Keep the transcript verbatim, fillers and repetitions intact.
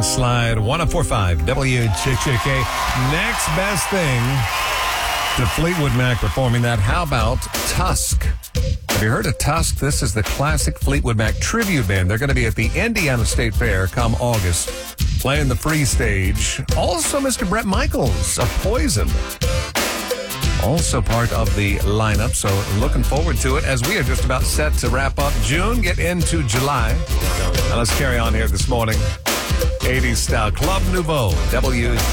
Landslide, one oh four point five W J J K. Next best thing to Fleetwood Mac performing that. How about Tusk? Have you heard of Tusk? This is the classic Fleetwood Mac tribute band. They're going to be at the Indiana State Fair come August, playing the free stage. Also, Mister Bret Michaels of Poison, also part of the lineup. So looking forward to it as we are just about set to wrap up June, get into July. Now let's carry on here this morning. eighties style Club Nouveau, W